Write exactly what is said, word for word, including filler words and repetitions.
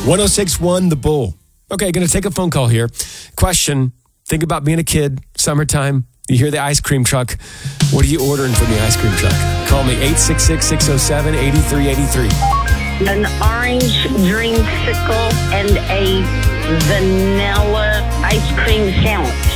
one oh six point one The Bull. Okay, going to take a phone call here. Question, think about being a kid, summertime. You hear the ice cream truck. What are you ordering from the ice cream truck? Call me eight six six, six oh seven, eight three eight three. An orange dreamsicle and a vanilla ice cream sandwich.